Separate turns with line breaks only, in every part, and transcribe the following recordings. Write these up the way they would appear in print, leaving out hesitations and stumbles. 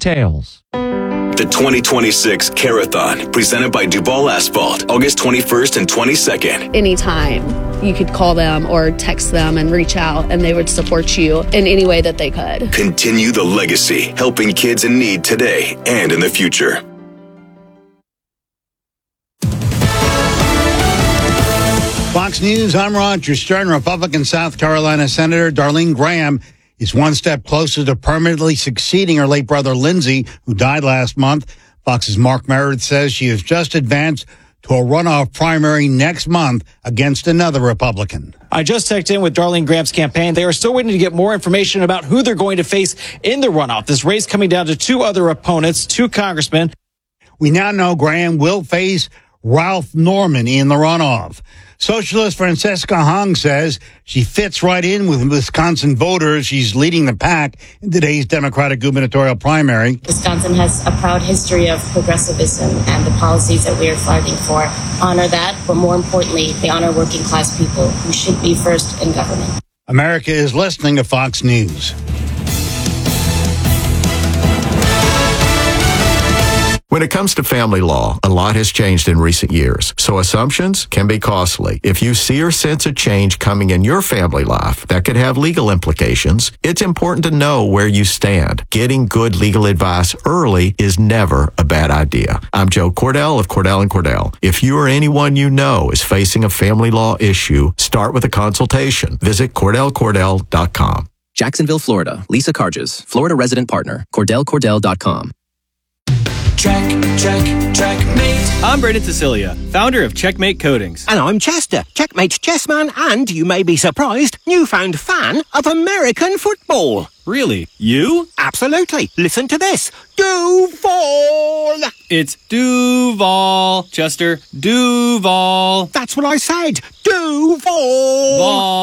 details.
The 2026 Carathon, presented by Duval Asphalt, August 21st and 22nd.
Anytime you could call them or text them and reach out, and they would support you in any way that they could.
Continue the legacy, helping kids in need today and in the future.
Fox News, I'm Roger Stern. Republican South Carolina Senator Darlene Graham is one step closer to permanently succeeding her late brother Lindsey, who died last month. Fox's Mark Meredith says she has just advanced to a runoff primary next month against another Republican.
I just checked in with Darlene Graham's campaign. They are still waiting to get more information about who they're going to face in the runoff. This race coming down to two other opponents, two congressmen.
We now know Graham will face Ralph Norman in the runoff. Socialist Francesca Hung says she fits right in with Wisconsin voters. She's leading the pack in today's Democratic gubernatorial primary.
Wisconsin has a proud history of progressivism, and the policies that we are fighting for honor that, but more importantly, they honor working class people who should be first in government.
America is listening to Fox News.
When it comes to family law, a lot has changed in recent years, so assumptions can be costly. If you see or sense a change coming in your family life that could have legal implications, it's important to know where you stand. Getting good legal advice early is never a bad idea. I'm Joe Cordell of Cordell & Cordell. If you or anyone you know is facing a family law issue, start with a consultation. Visit CordellCordell.com.
Jacksonville, Florida. Lisa Carges, Florida resident partner. CordellCordell.com.
Checkmate. I'm Brandon Cecilia, founder of Checkmate Coatings.
And I'm Chester, Checkmate's chessman, and you may be surprised, newfound fan of American football.
Really? You?
Absolutely. Listen to this. Duval.
It's Duval, Chester. Duval.
That's what I said. Duval.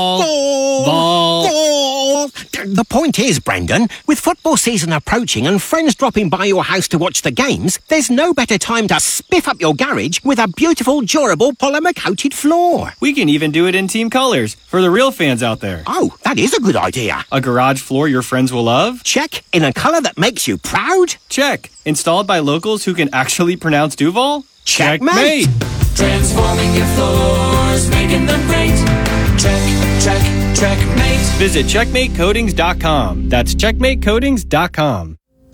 Vol. The point is, Brendan, with football season approaching and friends dropping by your house to watch the games, there's no better time to spiff up your garage with a beautiful, durable, polymer-coated floor.
We can even do it in team colors for the real fans out there.
Oh, that is a good idea.
A garage floor your friends will love?
Check. In a color that makes you proud?
Check. Installed by locals who can actually pronounce Duval?
Checkmate.
Transforming your floors, making them great. Checkmate.
Visit CheckmateCoatings.com. That's CheckmateCoatings.com.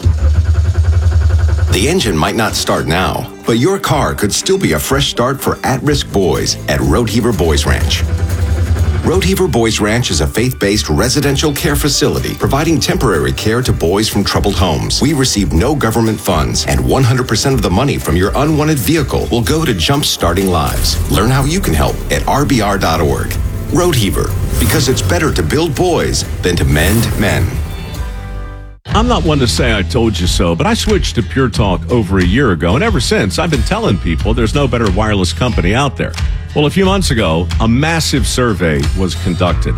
The engine might not start now, but your car could still be a fresh start for at-risk boys at Roadheaver Boys Ranch. Roadheaver Boys Ranch is a faith-based residential care facility providing temporary care to boys from troubled homes. We receive no government funds, and 100% of the money from your unwanted vehicle will go to jump-starting lives. Learn how you can help at rbr.org. Roadheaver, because it's better to build boys than to mend men.
I'm not one to say I told you so, but I switched to Pure Talk over a year ago, and ever since, I've been telling people there's no better wireless company out there. Well, a few months ago, a massive survey was conducted.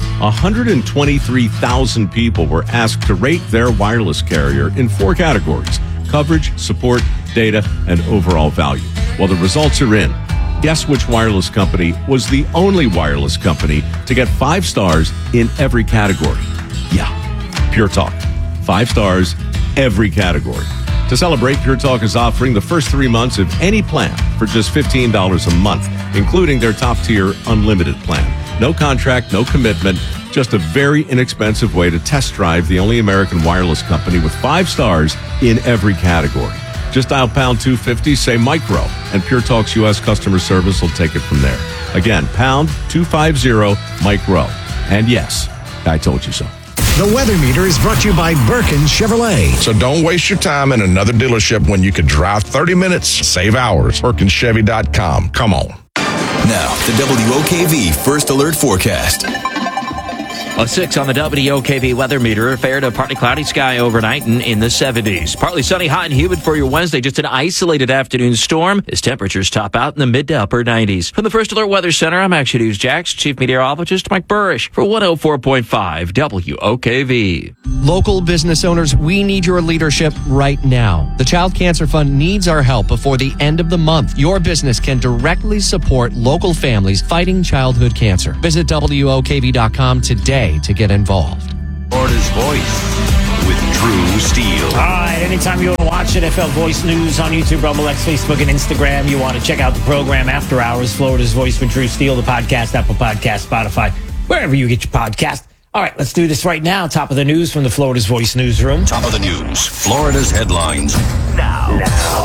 123,000 people were asked to rate their wireless carrier in 4 categories: coverage, support, data, and overall value. Well, the results are in. Guess which wireless company was the only wireless company to get 5 stars in every category? Yeah, Pure Talk. 5 stars, every category. To celebrate, Pure Talk is offering the first 3 months of any plan for just $15 a month, including their top-tier unlimited plan. No contract, no commitment, just a very inexpensive way to test drive the only American wireless company with 5 stars in every category. Just dial pound 250, say micro, and Pure Talk's U.S. customer service will take it from there. Again, pound 250 micro. And yes, I told you so.
The Weather Meter is brought to you by Birkin Chevrolet.
So don't waste your time in another dealership when you could drive 30 minutes, save hours. BirkinChevy.com. Come on.
Now, the WOKV First Alert Forecast.
A 6 on the WOKV weather meter. Fair to partly cloudy sky overnight and in the 70s. Partly sunny, hot and humid for your Wednesday. Just an isolated afternoon storm as temperatures top out in the mid to upper 90s. From the First Alert Weather Center, I'm Action News Jax Chief Meteorologist Mike Burrish for 104.5 WOKV.
Local business owners, we need your leadership right now. The Child Cancer Fund needs our help before the end of the month. Your business can directly support local families fighting childhood cancer. Visit WOKV.com today to get involved.
Florida's voice with Drew Steele.
All right, anytime you
NFL Voice News on YouTube, Rumble X, Facebook, and Instagram. You want to check out the program After Hours, Florida's Voice with Drew Steele, the podcast, Apple Podcast, Spotify, wherever you get your podcast. All right, let's do this right now. Top of the news from the Florida's Voice newsroom.
Top of the news, Florida's headlines now.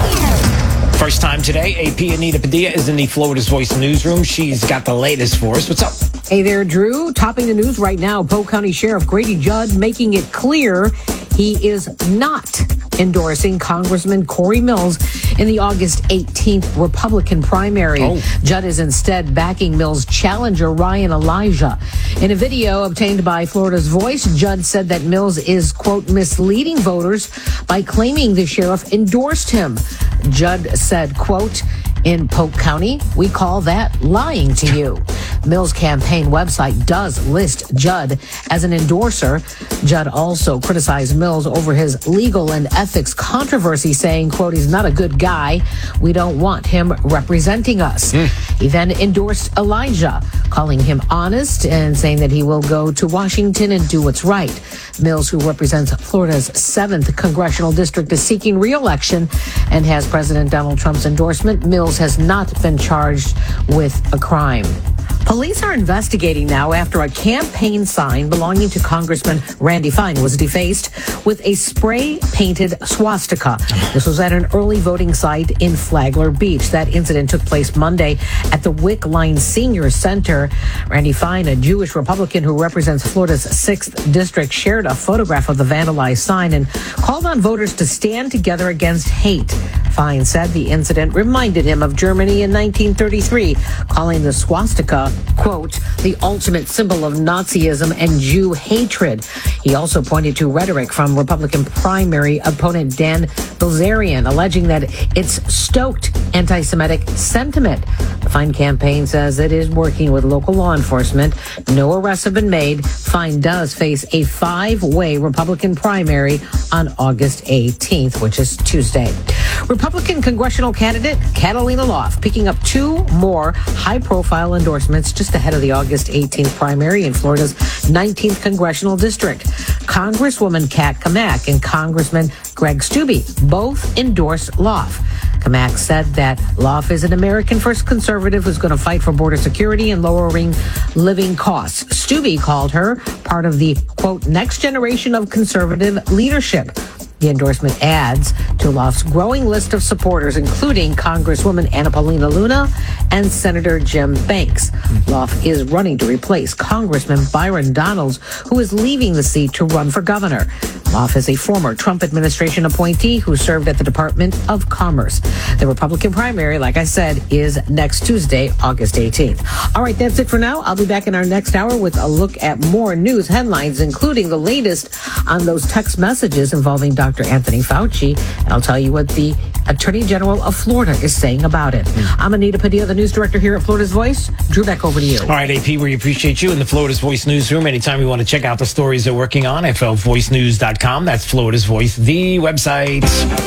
First time today, AP Anita Padilla is in the Florida's Voice newsroom. She's got the latest for us. What's up?
Hey there, Drew. Topping the news right now, Polk County Sheriff Grady Judd making it clear he is not endorsing Congressman Corey Mills in the August 18th Republican primary. Judd is instead backing Mills' challenger, Ryan Elijah. In a video obtained by Florida's Voice, Judd said that Mills is, quote, misleading voters by claiming the sheriff endorsed him. Judd said, quote, in Polk County, we call that lying to you. Mills' campaign website does list Judd as an endorser. Judd also criticized Mills over his legal and ethics controversy, saying, quote, he's not a good guy. We don't want him representing us. He then endorsed Elijah, calling him honest and saying that he will go to Washington and do what's right. Mills, who represents Florida's 7th congressional district, is seeking re-election and has President Donald Trump's endorsement. Mills has not been charged with a crime. Police are investigating now after a campaign sign belonging to Congressman Randy Fine was defaced with a spray-painted swastika. This was at an early voting site in Flagler Beach. That incident took place Monday at the Wick Line Senior Center. Randy Fine, a Jewish Republican who represents Florida's 6th district, shared a photograph of the vandalized sign and called on voters to stand together against hate. Fine said the incident reminded him of Germany in 1933, calling the swastika, quote, the ultimate symbol of Nazism and Jew hatred. He also pointed to rhetoric from Republican primary opponent Dan Bilzerian, alleging that it's stoked anti-Semitic sentiment. The Fine campaign says it is working with local law enforcement. No arrests have been made. Fine does face a 5-way Republican primary on August 18th, which is Tuesday. Republican congressional candidate Catalina Loft picking up 2 more high-profile endorsements just ahead of the August 18th primary in Florida's 19th congressional district. Congresswoman Kat Kamak and Congressman Greg Stubbe both endorsed Loft. Kamak said that Loft is an American first conservative who's going to fight for border security and lowering living costs. Stubbe called her part of the, quote, next generation of conservative leadership. The endorsement adds to Loft's growing list of supporters, including Congresswoman Anna Paulina Luna and Senator Jim Banks. Loft is running to replace Congressman Byron Donalds, who is leaving the seat to run for governor. Loft is a former Trump administration appointee who served at the Department of Commerce. The Republican primary, like I said, is next Tuesday, August 18th. All right, that's it for now. I'll be back in our next hour with a look at more news headlines, including the latest on those text messages involving Dr. Anthony Fauci. And I'll tell you what the Attorney General of Florida is saying about it. I'm Anita Padilla, the news director here at Florida's Voice. Drew, back over to you.
All right, AP, we appreciate you in the Florida's Voice newsroom. Anytime you want to check out the stories they're working on, flvoicenews.com. That's Florida's Voice, the website.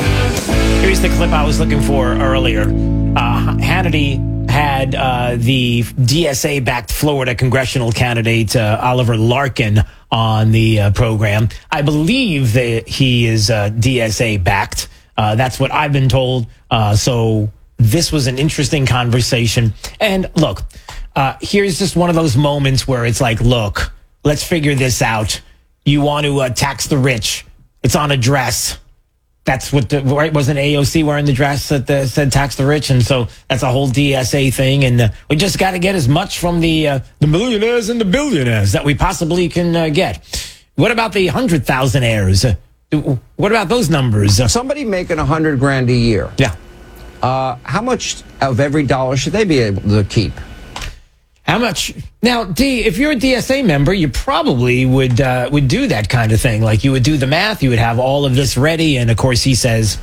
Here's the clip I was looking for earlier. Hannity had the DSA-backed Florida congressional candidate Oliver Larkin on the program. I believe that he is DSA-backed. That's what I've been told. So this was an interesting conversation. And look, here's just one of those moments where it's like, look, let's figure this out. You want to tax the rich. It's on a dress. That's what right? Wasn't AOC wearing the dress that said tax the rich? And so that's a whole DSA thing. And we just got to get as much from the millionaires and the billionaires that we possibly can get. What about the 100,000aires? What about those numbers?
Somebody making $100,000 a year.
Yeah.
How much of every dollar should they be able to keep?
How much? Now, D, if you're a DSA member, you probably would do that kind of thing. Like you would do the math, you would have all of this ready, and of course he says,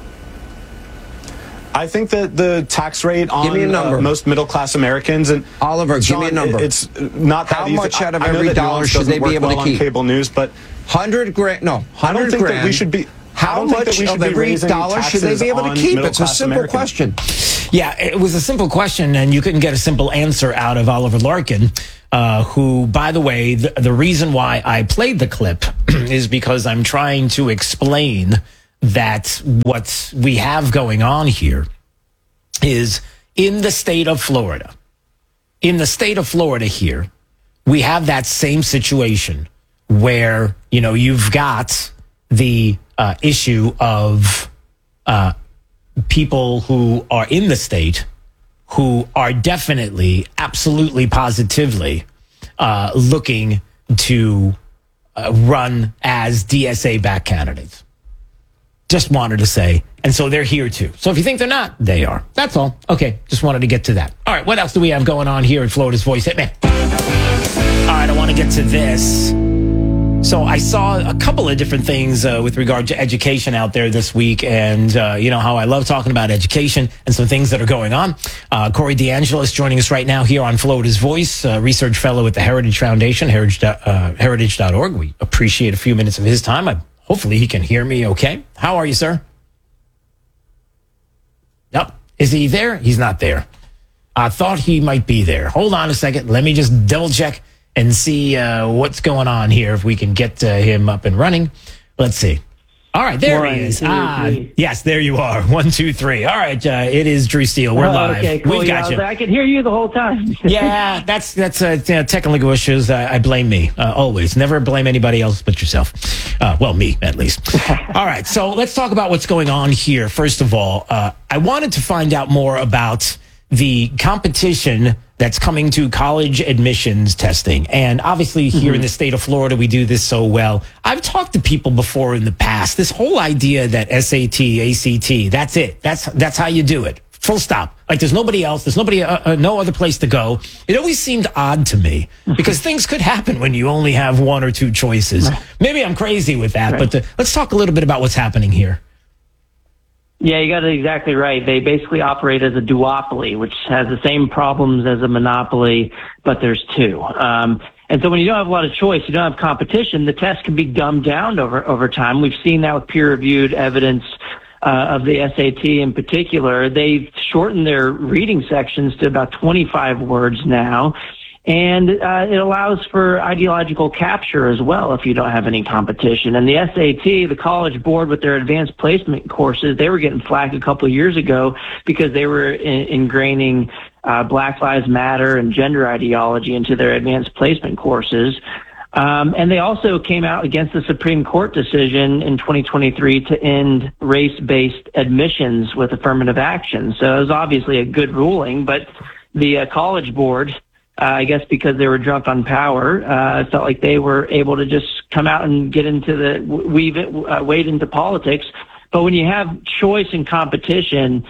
I think that the tax rate on most middle-class Americans and
Oliver,
Sean,
give me a number.
It's not that
How
easy.
much out of every dollar should they be able to keep?
On cable news, but
$100,000. No, $100,000.
I don't think that we should be.
How much of every dollar should they be able to keep? It's a simple question.
Yeah, it was a simple question, and you couldn't get a simple answer out of Oliver Larkin, who, by the way, the reason why I played the clip is because I'm trying to explain that what we have going on here is in the state of Florida. In the state of Florida here, we have that same situation where, you've got the issue of people who are in the state who are definitely, absolutely, positively looking to run as DSA-backed candidates. Just wanted to say. And so they're here too. So if you think they're not, they are. That's all. Okay, just wanted to get to that. All right, what else do we have going on here at Florida's Voice? Hit me. All right, I want to get to this. So I saw a couple of different things with regard to education out there this week. And you know how I love talking about education and some things that are going on. Corey DeAngelis joining us right now here on Florida's Voice, research fellow at the Heritage Foundation, heritage.org. We appreciate a few minutes of his time. Hopefully he can hear me okay. How are you, sir? Yep. Is he there? He's not there. I thought he might be there. Hold on a second. Let me just double check and see what's going on here, if we can get him up and running. Let's see. All right, there he is. Yes, there you are. 1, 2, 3. All right, it is Drew Steele. We're live.
Okay, cool.
We've got you.
I can hear you the whole time.
Yeah, that's technical issues. I blame me always. Never blame anybody else but yourself. Well, me at least. All right, so let's talk about what's going on here. First of all, I wanted to find out more about the competition that's coming to college admissions testing. And obviously here in the state of Florida, we do this so well. I've talked to people before in the past, this whole idea that SAT, ACT, that's it. That's how you do it. Full stop. Like there's nobody else. There's nobody, no other place to go. It always seemed odd to me because things could happen when you only have one or two choices. Maybe I'm crazy with that, but let's talk a little bit about what's happening here.
Yeah, you got it exactly right. They basically operate as a duopoly, which has the same problems as a monopoly, but there's two. And so when you don't have a lot of choice, you don't have competition, the test can be dumbed down over time. We've seen that with peer-reviewed evidence of the SAT in particular. They've shortened their reading sections to about 25 words now. And it allows for ideological capture as well if you don't have any competition. And the SAT, the College Board with their advanced placement courses, they were getting flack a couple of years ago because they were ingraining Black Lives Matter and gender ideology into their advanced placement courses. And they also came out against the Supreme Court decision in 2023 to end race-based admissions with affirmative action. So it was obviously a good ruling, but the College Board, I guess because they were drunk on power, felt like they were able to just come out and get into wade into politics. But when you have choice and competition,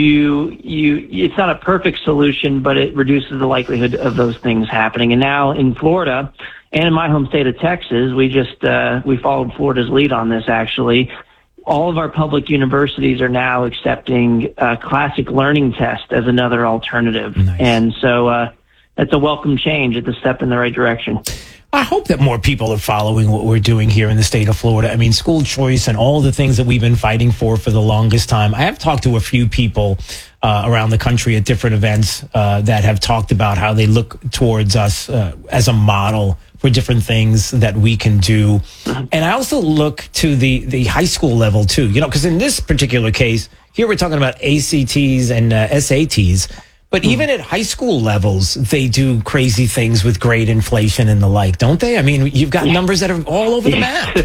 it's not a perfect solution, but it reduces the likelihood of those things happening. And now in Florida and in my home state of Texas, we followed Florida's lead on this actually. All of our public universities are now accepting classic learning test as another alternative. Nice. And so, that's a welcome change. It's a step in the right direction.
I hope that more people are following what we're doing here in the state of Florida. I mean, school choice and all the things that we've been fighting for the longest time. I have talked to a few people around the country at different events that have talked about how they look towards us as a model for different things that we can do. And I also look to the high school level too, because in this particular case, here we're talking about ACTs and SATs. But even at high school levels, they do crazy things with grade inflation and the like, don't they? I mean, you've got numbers that are all over the map.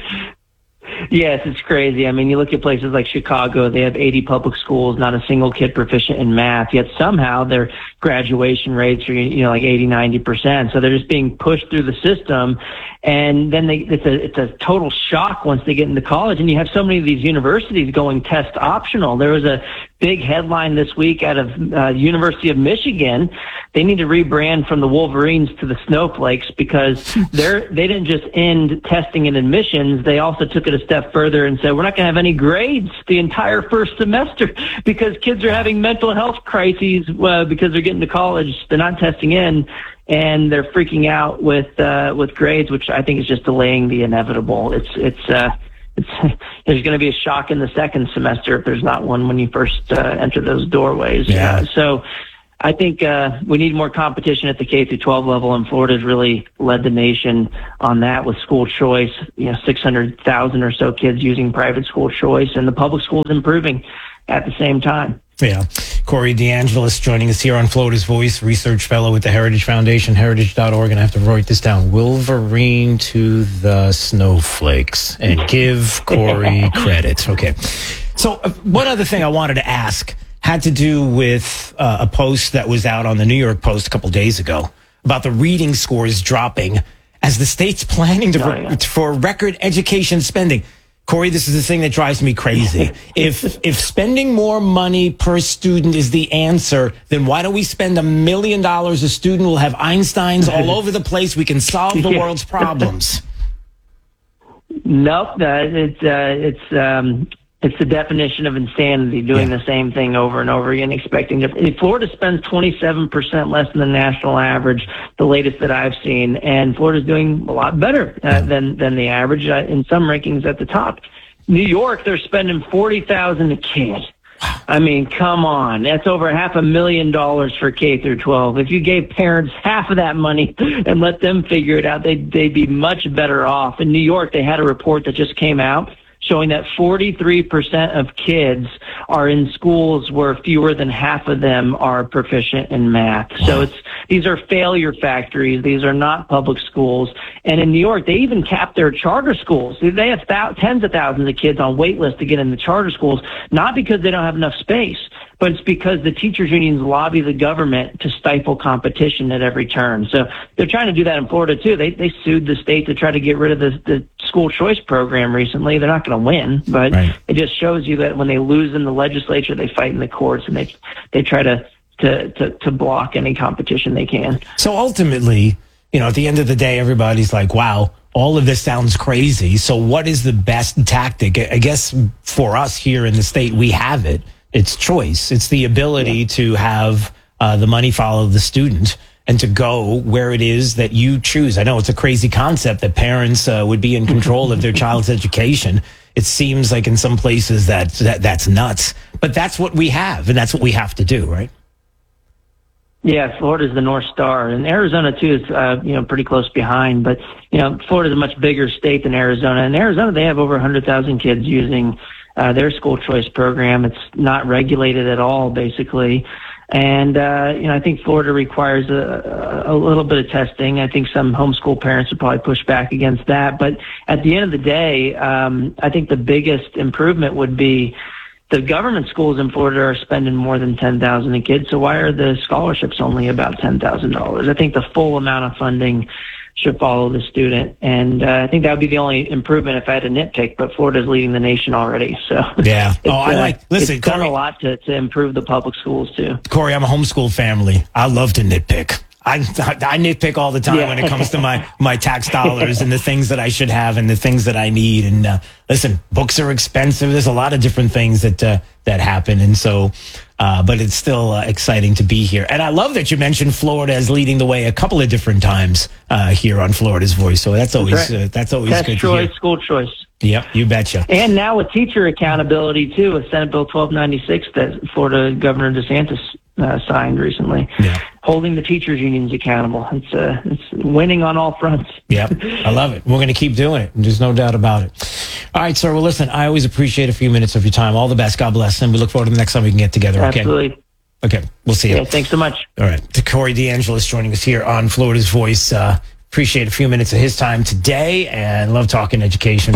Yes, it's crazy. I mean, you look at places like Chicago, they have 80 public schools, not a single kid proficient in math, yet somehow their graduation rates are, like 80, 90%. So they're just being pushed through the system. And then it's a total shock once they get into college. And you have so many of these universities going test optional. There was a big headline this week out of University of Michigan. They need to rebrand from the Wolverines to the Snowflakes because they didn't just end testing and admissions. They also took it a step further and said, we're not going to have any grades the entire first semester because kids are having mental health crises because they're getting to college. They're not testing in. And they're freaking out with grades, which I think is just delaying the inevitable. There's going to be a shock in the second semester if there's not one when you first enter those doorways.
Yeah.
So I think we need more competition at the K through 12 level, and Florida's really led the nation on that with school choice. 600,000 or so kids using private school choice, and the public schools improving at the same time.
Yeah. Corey DeAngelis joining us here on Florida's Voice, research fellow with the Heritage Foundation, heritage.org. And I have to write this down. Wolverine to the snowflakes, and give Corey credit. Okay. So one other thing I wanted to ask had to do with a post that was out on the New York Post a couple days ago about the reading scores dropping as the state's planning for record education spending. Corey, this is the thing that drives me crazy. If spending more money per student is the answer, then why don't we spend $1 million a student? We'll have Einsteins all over the place. We can solve the world's problems.
Nope, it's the definition of insanity, doing the same thing over and over again, expecting different. Florida spends 27% less than the national average, the latest that I've seen, and Florida's doing a lot better than the average in some rankings at the top. New York, they're spending $40,000 a kid. I mean, come on. That's over $500,000 for K through 12. If you gave parents half of that money and let them figure it out, they'd be much better off. In New York, they had a report that just came out showing that 43% of kids are in schools where fewer than half of them are proficient in math. So these are failure factories. These are not public schools. And in New York, they even capped their charter schools. They have tens of thousands of kids on wait lists to get in the charter schools, not because they don't have enough space, but it's because the teachers unions lobby the government to stifle competition at every turn. So they're trying to do that in Florida too. They sued the state to try to get rid of the school choice program recently. They're not going to win, but it just shows you that when they lose in the legislature, they fight in the courts, and they try to block any competition they can.
So ultimately, at the end of the day, everybody's like, wow, all of this sounds crazy. So what is the best tactic? I guess for us here in the state, we have it. It's choice. It's the ability to have the money follow the student and to go where it is that you choose. I know it's a crazy concept that parents would be in control of their child's education. It seems like in some places that's nuts, but that's what we have, and that's what we have to do, right?
Yeah, Florida's the North Star, and Arizona too is pretty close behind. But Florida's a much bigger state than Arizona. In Arizona, they have over 100,000 kids using their school choice program. It's not regulated at all, basically. And, I think Florida requires a little bit of testing. I think some homeschool parents would probably push back against that. But at the end of the day, I think the biggest improvement would be the government schools in Florida are spending more than $10,000 a kid. So why are the scholarships only about $10,000? I think the full amount of funding should follow the student. And I think that would be the only improvement if I had to nitpick, but Florida's leading the nation already. So
yeah. Listen,
it's done a lot to improve the public schools too.
Corey, I'm a homeschool family. I love to nitpick. I nitpick all the time when it comes to my tax dollars and the things that I should have and the things that I need. And listen, books are expensive. There's a lot of different things that happen. And so, but it's still exciting to be here. And I love that you mentioned Florida as leading the way a couple of different times here on Florida's Voice. So that's always good to hear.
School choice.
Yep, you betcha.
And now with teacher accountability too, with Senate Bill 1296 that Florida Governor DeSantis signed recently, holding the teachers unions accountable. It's winning on all fronts.
Yep, I love it. We're going to keep doing it. There's no doubt about it. All right, sir. Well, listen, I always appreciate a few minutes of your time. All the best. God bless. And we look forward to the next time we can get together. Okay?
Absolutely.
Okay, we'll see you.
Yeah, thanks so much.
All right. To Corey DeAngelis joining us here on Florida's Voice. Appreciate a few minutes of his time today and love talking education.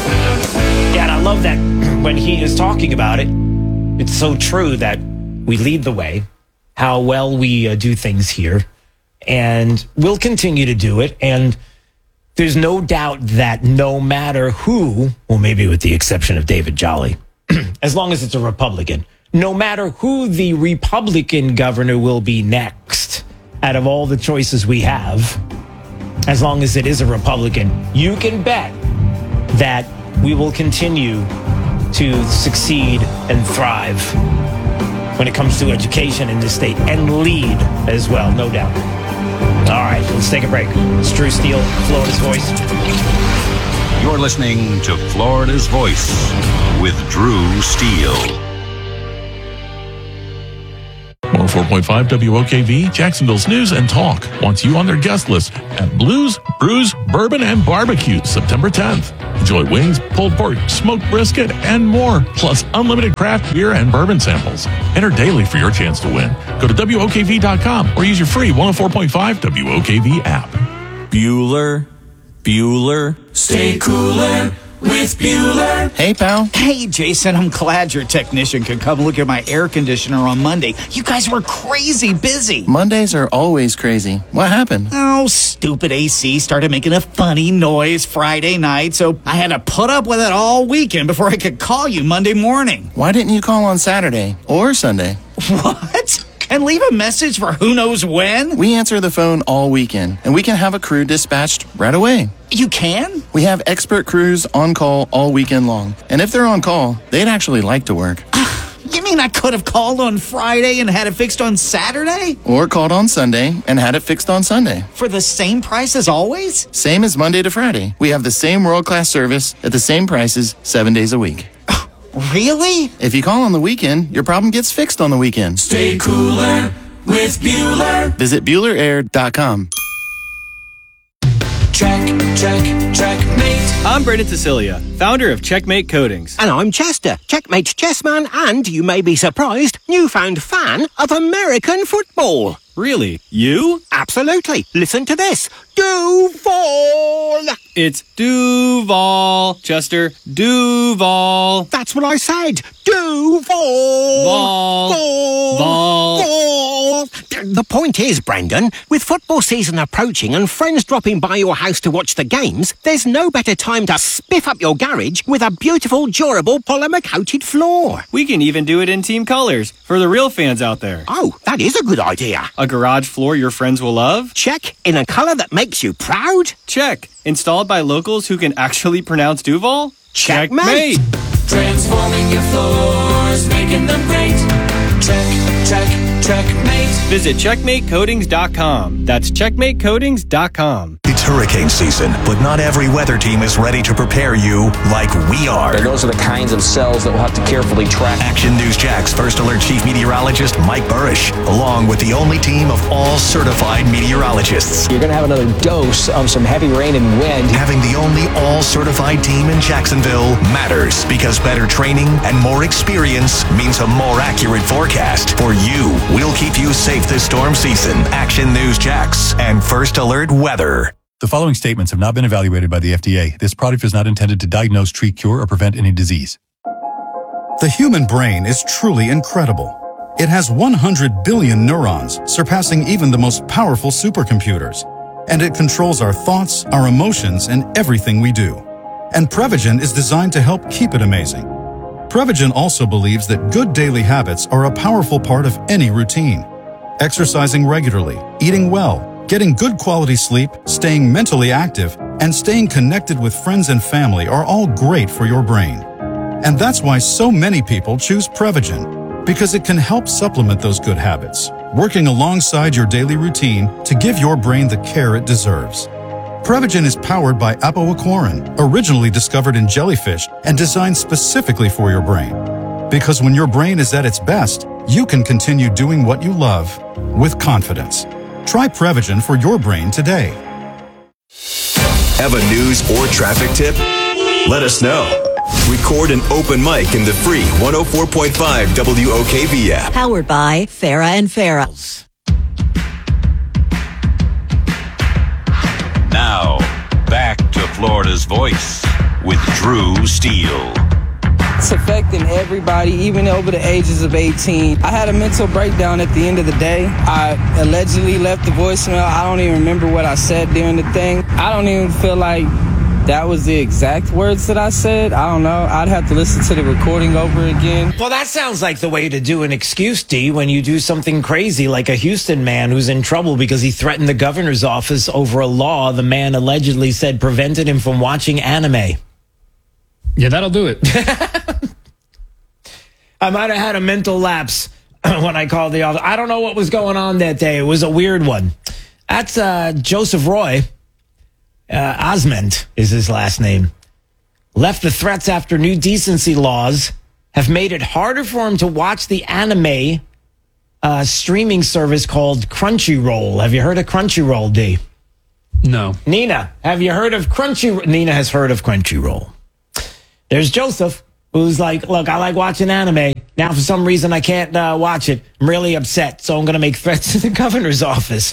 Yeah, and I love that when he is talking about it, it's so true that we lead the way, how well we do things here, and we'll continue to do it. And there's no doubt that no matter who, well, maybe with the exception of David Jolly, as long as it's a Republican, no matter who the Republican governor will be next, out of all the choices we have, as long as it is a Republican, you can bet that we will continue to succeed and thrive when it comes to education in this state and lead as well, no doubt. All right, let's take a break. It's Drew Steele, Florida's Voice.
You're listening to Florida's Voice with Drew Steele.
Well, 104.5 WOKV, Jacksonville's news and talk, wants you on their guest list at Blues, Brews, Bourbon, and Barbecue, September 10th. Enjoy wings, pulled pork, smoked brisket, and more, plus unlimited craft beer and bourbon samples. Enter daily for your chance to win. Go to WOKV.com or use your free 104.5 WOKV app.
Bueller, stay cooler with Bueller.
Hey, pal.
Hey, Jason, I'm glad your technician could come look at my air conditioner on Monday. You guys were crazy busy.
Mondays are always crazy. What happened?
Oh, stupid AC started making a funny noise Friday night, so I had to put up with it all weekend before I could call you Monday morning.
Why didn't you call on Saturday or Sunday?
What? And leave a message for who knows when?
We answer the phone all weekend, and we can have a crew dispatched right away.
You can?
We have expert crews on call all weekend long. And if they're on call, they'd actually like to work.
You mean I could have called on Friday and had it fixed on Saturday?
Or called on Sunday and had it fixed on Sunday.
For the same price as always?
Same as Monday to Friday. We have the same world-class service at the same prices 7 days a week.
Really?
If you call on the weekend, your problem gets fixed on the weekend.
Stay cooler with Bueller.
Visit BuellerAir.com.
Checkmate. I'm Brendan Cecilia, founder of Checkmate Coatings.
And I'm Chester, Checkmate chessman, and, you may be surprised, newfound fan of American football.
Really? You?
Absolutely. Listen to this. Duval.
It's Duval, Chester. Duval.
That's what I said. Duval. Vol. The point is, Brendan, with football season approaching and friends dropping by your house to watch the games, there's no better time to spiff up your garage with a beautiful, durable, polymer-coated floor.
We can even do it in team colors for the real fans out there.
Oh, that is a good idea.
A garage floor your friends will love?
Check. In a color that makes you proud?
Check. Installed by locals who can actually pronounce Duval?
Checkmate.
Transforming your floors, making them great. Checkmate.
Visit CheckmateCoatings.com. That's CheckmateCoatings.com.
It's hurricane season, but not every weather team is ready to prepare you like we are.
And those are the kinds of cells that we'll have to carefully track.
Action News Jack's First Alert Chief Meteorologist Mike Burrish, along with the only team of all certified meteorologists.
You're going to have another dose of some heavy rain and wind.
Having the only all-certified team in Jacksonville matters because better training and more experience means a more accurate forecast for you. We'll keep you safe this storm season. Action News Jax and First Alert Weather.
The following statements have not been evaluated by the FDA. This product is not intended to diagnose, treat, cure, or prevent any disease.
The human brain is truly incredible. It has 100 billion neurons, surpassing even the most powerful supercomputers. And it controls our thoughts, our emotions, and everything we do. And Prevagen is designed to help keep it amazing. Prevagen also believes that good daily habits are a powerful part of any routine. Exercising regularly, eating well, getting good quality sleep, staying mentally active, and staying connected with friends and family are all great for your brain. And that's why so many people choose Prevagen, because it can help supplement those good habits, working alongside your daily routine to give your brain the care it deserves. Prevagen is powered by apoaquarin, originally discovered in jellyfish and designed specifically for your brain. Because when your brain is at its best, you can continue doing what you love with confidence. Try Prevagen for your brain today.
Have a news or traffic tip? Let us know. Record an open mic in the free 104.5 WOKV app.
Powered by Farah and Farah.
Now, back to Florida's Voice with Drew Steele.
It's affecting everybody, even over the ages of 18. I had a mental breakdown at the end of the day. I allegedly left the voicemail. I don't even remember what I said during the thing. I don't even feel like that was the exact words that I said. I don't know. I'd have to listen to the recording over again.
Well, that sounds like the way to do an excuse, D, when you do something crazy, like a Houston man who's in trouble because he threatened the governor's office over a law the man allegedly said prevented him from watching anime.
Yeah, that'll do it.
I might have had a mental lapse when I called the office. I don't know what was going on that day. It was a weird one. That's Joseph Roy. Osmond is his last name. Left the threats after new decency laws have made it harder for him to watch the anime streaming service called Crunchyroll. Have you heard of Crunchyroll, D?
No.
Nina, have you heard of Crunchyroll? Nina has heard of Crunchyroll. There's Joseph, who's like, look, I like watching anime. Now, for some reason, I can't watch it. I'm really upset, so I'm going to make threats to the governor's office.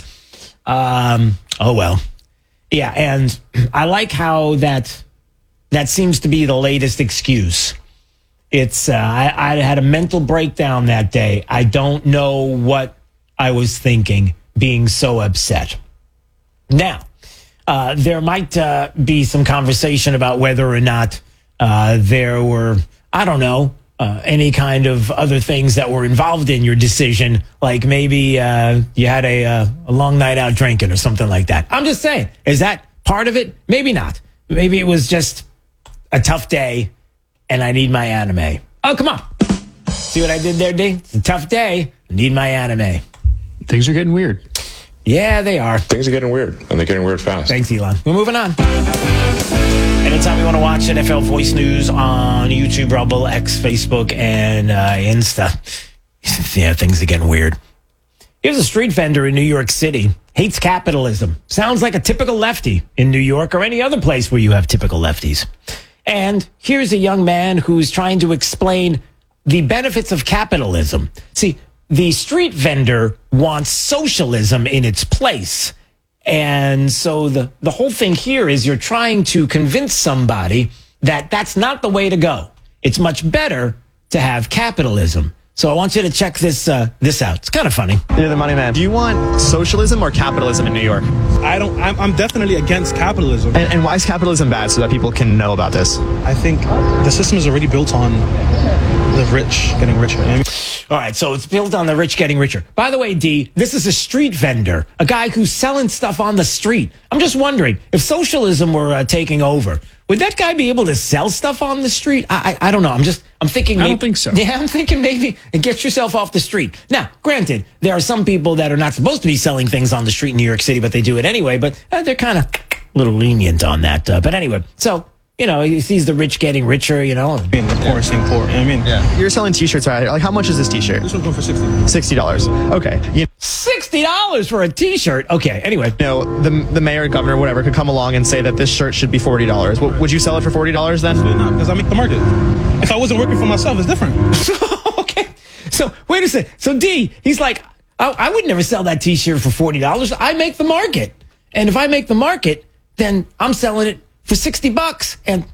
Oh, well. Yeah, and I like how that seems to be the latest excuse. It's I had a mental breakdown that day. I don't know what I was thinking, being so upset. Now, there might be some conversation about whether or not there were, I don't know, any kind of other things that were involved in your decision, like maybe you had a long night out drinking or something like that. I'm just saying, is that part of it? Maybe not. Maybe it was just a tough day and I need my anime. Oh, come on. See what I did there, D? It's a tough day. I need my anime.
Things are getting weird.
Yeah, they are.
Things are getting weird, and they're getting weird fast.
Thanks, Elon. We're moving on. Anytime you want to watch NFL Voice News on YouTube, Rumble, X, Facebook, and Insta. Yeah, things are getting weird. Here's a street vendor in New York City. Hates capitalism. Sounds like a typical lefty in New York or any other place where you have typical lefties. And here's a young man who's trying to explain the benefits of capitalism. See, the street vendor wants socialism in its place. And so the whole thing here is you're trying to convince somebody that that's not the way to go. It's much better to have capitalism. So I want you to check this out. It's kind of funny.
You're the money man. Do you want socialism or capitalism in New York?
I'm definitely against capitalism.
And why is capitalism bad so that people can know about this?
I think the system is already built on the rich getting richer.
All right, so it's built on the rich getting richer. By the way, D, this is a street vendor, a guy who's selling stuff on the street. I'm just wondering, if socialism were taking over, would that guy be able to sell stuff on the street? I don't know. I'm thinking maybe,
I don't think so.
Yeah, I'm thinking maybe get yourself off the street. Now, granted, there are some people that are not supposed to be selling things on the street in New York City, but they do it anyway. But they're kind of a little lenient on that. But anyway, so, you know, he sees the rich getting richer, you know.
Being the poor staying poor. I mean,
yeah. You're selling T-shirts, right? Like, how much is this T-shirt?
This one's going for
$60. Okay.
$60 for a T-shirt. Okay. Anyway,
you know, the mayor, governor, whatever, could come along and say that this shirt should be $40. Would you sell it for $40 then?
Absolutely not, because I make the market. If I wasn't working for myself, it's different.
Okay. So wait a second. So D, he's like, I would never sell that T-shirt for $40. I make the market, and if I make the market, then I'm selling it for $60. And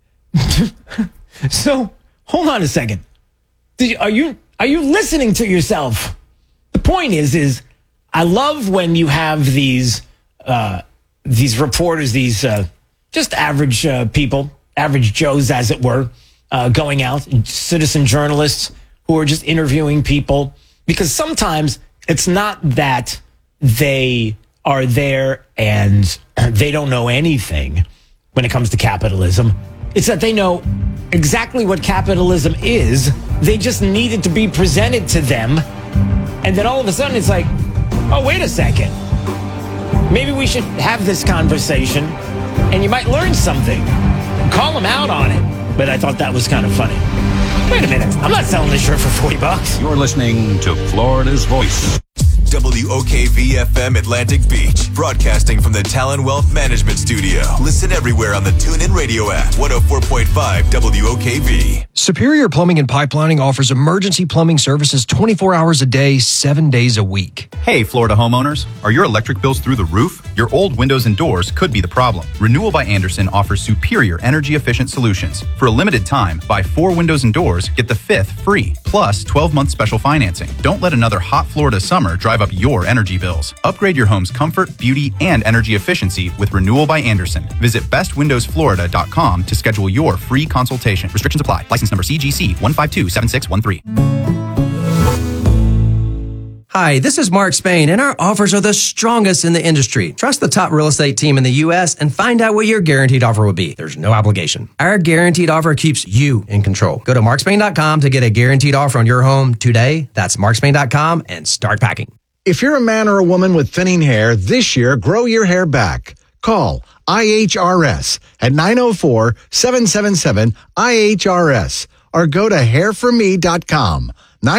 so, hold on a second. Are you listening to yourself? The point is I love when you have these reporters, these just average people, average Joes, as it were, going out, citizen journalists who are just interviewing people, because sometimes it's not that they are there and they don't know anything when it comes to capitalism. It's that they know exactly what capitalism is. They just need it to be presented to them. And then all of a sudden it's like, oh, wait a second. Maybe we should have this conversation and you might learn something. Call them out on it. But I thought that was kind of funny. Wait a minute. I'm not selling this shirt for $40.
You're listening to Florida's Voice. WOKV-FM Atlantic Beach, broadcasting from the Talon Wealth Management Studio. Listen everywhere on the TuneIn Radio app. 104.5 WOKV.
Superior Plumbing and Pipelining offers emergency plumbing services 24 hours a day, 7 days a week.
Hey, Florida homeowners. Are your electric bills through the roof? Your old windows and doors could be the problem. Renewal by Andersen offers superior energy-efficient solutions. For a limited time, buy 4 windows and doors, get the 5th free, plus 12-month special financing. Don't let another hot Florida summer drive up your energy bills. Upgrade your home's comfort, beauty, and energy efficiency with Renewal by Andersen. Visit bestwindowsflorida.com to schedule your free consultation. Restrictions apply. License number CGC 1527613.
Hi, this is Mark Spain, and our offers are the strongest in the industry. Trust the top real estate team in the U.S. and find out what your guaranteed offer will be. There's no obligation. Our guaranteed offer keeps you in control. Go to markspain.com to get a guaranteed offer on your home today. That's markspain.com and start packing.
If you're a man or a woman with thinning hair, this year, grow your hair back. Call IHRS at 904-777-IHRS or go to hairforme.com.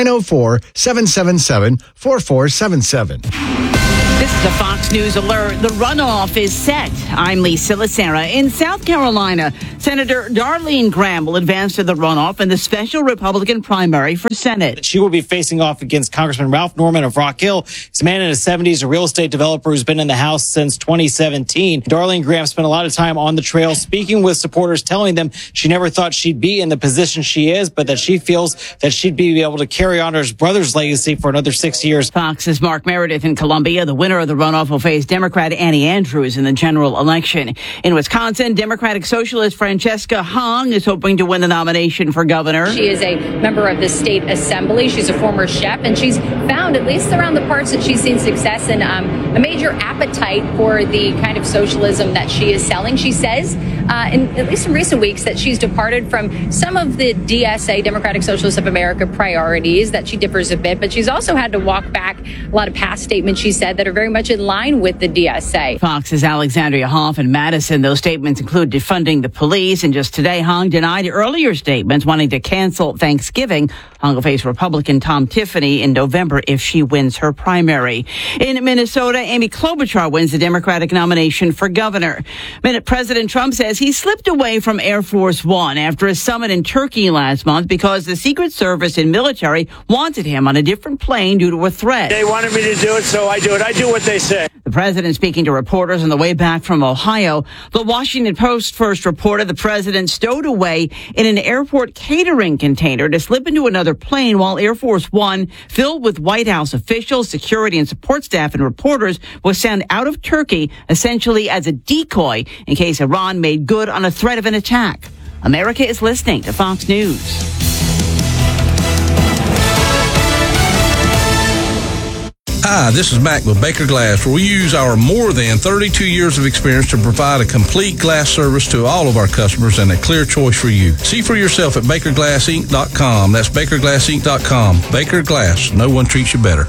904-777-4477.
This is a Fox News alert. The runoff is set. I'm Lisa Lacera. In South Carolina, Senator Darlene Graham will advance to the runoff in the special Republican primary for Senate.
She will be facing off against Congressman Ralph Norman of Rock Hill. He's a man in his 70s, a real estate developer who's been in the House since 2017. Darlene Graham spent a lot of time on the trail speaking with supporters, telling them she never thought she'd be in the position she is, but that she feels that she'd be able to carry on her brother's legacy for another 6 years.
Fox's Mark Meredith in Columbia. The winner of the runoff will face Democrat Annie Andrews in the general election. In Wisconsin, Democratic Socialist Francesca Hong is hoping to win the nomination for governor.
She is a member of the state assembly. She's a former chef, and she's found, at least around the parts that she's seen success in, a major appetite for the kind of socialism that she is selling. She says, at least in recent weeks, that she's departed from some of the DSA, Democratic Socialists of America, priorities, that she differs a bit, but she's also had to walk back a lot of past statements she said that are very much in line with the DSA.
Fox's Alexandria Hoff in Madison. Those statements include defunding the police. And just today, Hong denied earlier statements wanting to cancel Thanksgiving. Hong will face Republican Tom Tiffany in November if she wins her primary. In Minnesota, Amy Klobuchar wins the Democratic nomination for governor. President Trump says he slipped away from Air Force One after a summit in Turkey last month because the Secret Service and military wanted him on a different plane due to a threat.
They wanted me to do it, so I do it. I do what they say.
The president speaking to reporters on the way back from Ohio. The Washington Post first reported the president stowed away in an airport catering container to slip into another plane while Air Force One, filled with White House officials, security, and support staff and reporters, was sent out of Turkey essentially as a decoy in case Iran made good on a threat of an attack. America is listening to Fox News.
Hi, this is Mac with Baker Glass, where we use our more than 32 years of experience to provide a complete glass service to all of our customers and a clear choice for you. See for yourself at BakerGlassInc.com. That's BakerGlassInc.com. Baker Glass. No one treats you better.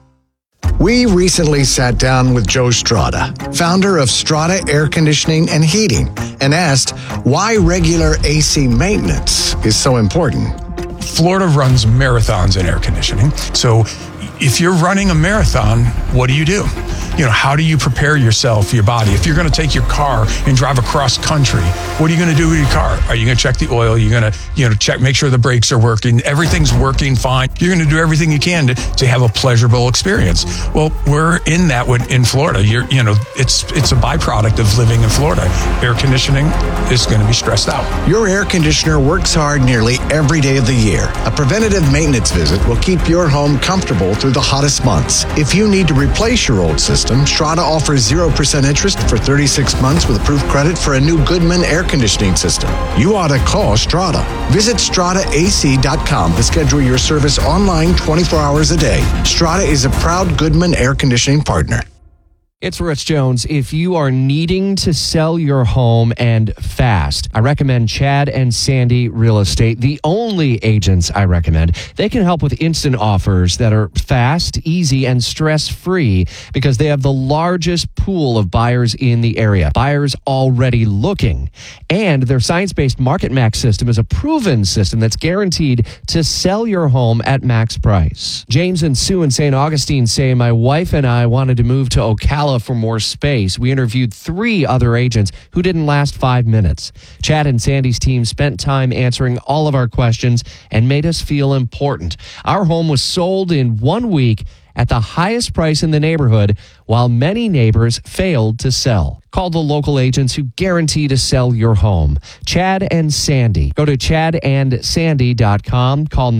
We recently sat down with Joe Strada, founder of Strada Air Conditioning and Heating, and asked why regular AC maintenance is so important.
Florida runs marathons in air conditioning. So if you're running a marathon, what do? How do you prepare yourself, your body? If you're going to take your car and drive across country, what are you going to do with your car? Are you going to check the oil? You're going to check, make sure the brakes are working. Everything's working fine. You're going to do everything you can to have a pleasurable experience. Well, we're in that in Florida. It's a byproduct of living in Florida. Air conditioning is going to be stressed out.
Your air conditioner works hard nearly every day of the year. A preventative maintenance visit will keep your home comfortable through the hottest months. If you need to replace your old system, Strada offers 0% interest for 36 months with approved credit for a new Goodman air conditioning system. You ought to call Strada. Visit StradaAC.com to schedule your service online 24 hours a day. Strada is a proud Goodman air conditioning partner.
It's Rich Jones. If you are needing to sell your home and fast, I recommend Chad and Sandy Real Estate, the only agents I recommend. They can help with instant offers that are fast, easy, and stress-free because they have the largest pool of buyers in the area. Buyers already looking. And their science-based Market Max system is a proven system that's guaranteed to sell your home at max price. James and Sue in St. Augustine say, my wife and I wanted to move to Ocala for more space. We interviewed 3 other agents who didn't last 5 minutes. Chad and Sandy's team spent time answering all of our questions and made us feel important. Our home was sold in 1 week at the highest price in the neighborhood, while many neighbors failed to sell. Call the local agents who guarantee to sell your home. Chad and Sandy. Go to chadandsandy.com. Call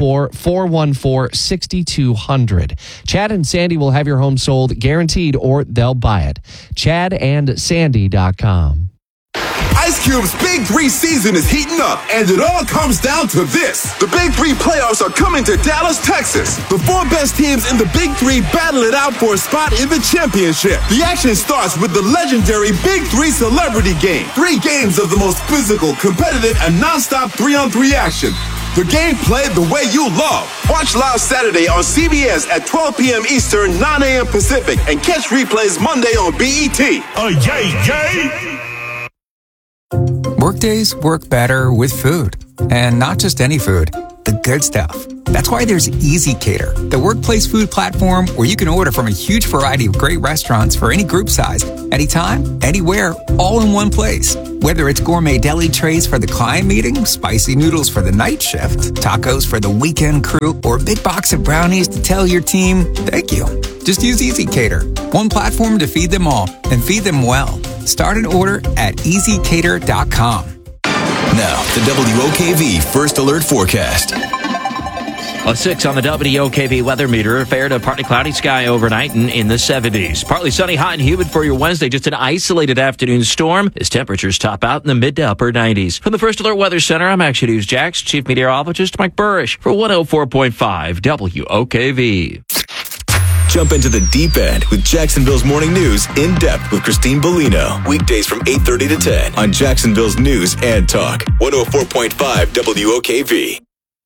904-414-6200. Chad and Sandy will have your home sold guaranteed or they'll buy it. chadandsandy.com.
Ice Cube's Big 3 season is heating up, and it all comes down to this. The Big 3 playoffs are coming to Dallas, Texas. The 4 best teams in the Big 3 battle it out for a spot in the championship. The action starts with the legendary Big 3 Celebrity Game. 3 games of the most physical, competitive, and nonstop 3-on-3 action. The game played the way you love. Watch live Saturday on CBS at 12 p.m. Eastern, 9 a.m. Pacific, and catch replays Monday on BET.
Workdays work better with food.
And not just any food, the good stuff. That's why there's Easy Cater, the workplace food platform where you can order from a huge variety of great restaurants for any group size, anytime, anywhere, all in one place. Whether it's gourmet deli trays for the client meeting, spicy noodles for the night shift, tacos for the weekend crew, or a big box of brownies to tell your team, thank you. Just use Easy Cater, one platform to feed them all and feed them well. Start an order at easycater.com.
Now, the WOKV First Alert Forecast.
A 6 on the WOKV weather meter. Fair to partly cloudy sky overnight and in the 70s. Partly sunny, hot and humid for your Wednesday. Just an isolated afternoon storm as temperatures top out in the mid to upper 90s. From the First Alert Weather Center, I'm Action News Jax Chief Meteorologist Mike Burrish for 104.5 WOKV.
Jump into the deep end with Jacksonville's Morning News in depth with Christine Bellino. Weekdays from 8:30 to 10 on Jacksonville's News and Talk. 104.5 WOKV.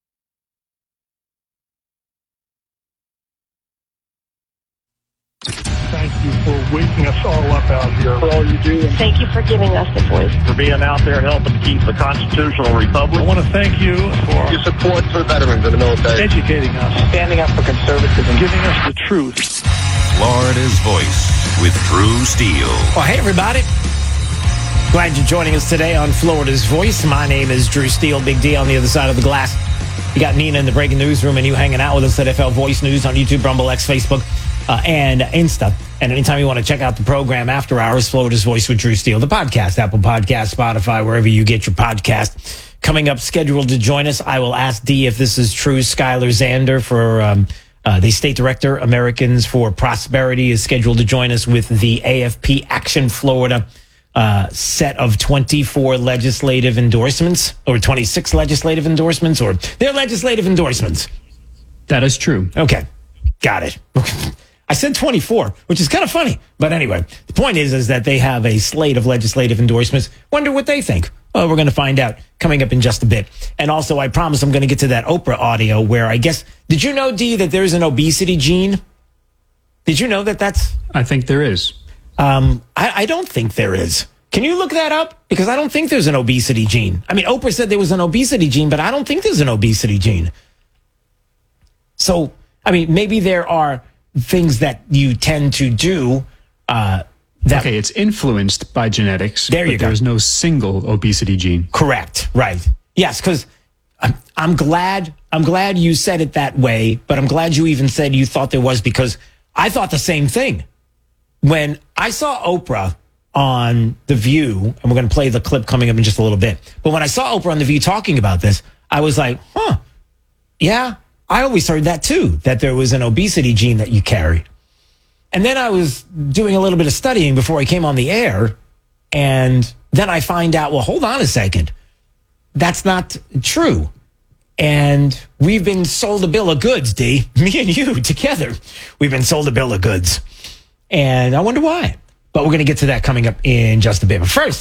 Thank you for waking us all up out here. For all you do.
Thank you for giving us the voice.
For being out there helping keep the constitutional republic. I want to thank you for
your support for veterans of the military.
Educating us.
Standing up for conservatism.
Giving us the truth.
Florida's Voice with Drew Steele.
Well, hey, everybody. Glad you're joining us today on Florida's Voice. My name is Drew Steele, Big D on the other side of the glass. You got Nina in the breaking newsroom and you hanging out with us at FL Voice News on YouTube, Rumble, X, Facebook, and Insta. And anytime you want to check out the program after hours, Florida's Voice with Drew Steele, the podcast, Apple Podcast, Spotify, wherever you get your podcast. Coming up, scheduled to join us, I will ask D if this is true. Skylar Zander for the State Director, Americans for Prosperity, is scheduled to join us with the AFP Action Florida set of 24 legislative endorsements, or 26 legislative endorsements, or their legislative endorsements.
That is true.
Okay, got it. I said 24, which is kind of funny. But anyway, the point is that they have a slate of legislative endorsements. Wonder what they think. Well, we're going to find out coming up in just a bit. And also, I promise I'm going to get to that Oprah audio where I guess, did you know, D, that there's an obesity gene? Did you know that that's...
I think there is.
I don't think there is. Can you look that up? Because I don't think there's an obesity gene. I mean, Oprah said there was an obesity gene, but I don't think there's an obesity gene. So, I mean, maybe there are things that you tend to do.
Okay, it's influenced by genetics.
There you go.
There's no single obesity gene.
Correct. Right. Yes, because I'm glad you said it that way, but I'm glad you even said you thought there was, because I thought the same thing. When I saw Oprah on The View, and we're going to play the clip coming up in just a little bit, but when I saw Oprah on The View talking about this, I was like, yeah, I always heard that too, that there was an obesity gene that you carry. And then I was doing a little bit of studying before I came on the air, and then I find out, well, hold on a second, that's not true. And we've been sold a bill of goods, D. Me and you together, we've been sold a bill of goods. And I wonder why. But we're going to get to that coming up in just a bit. But first,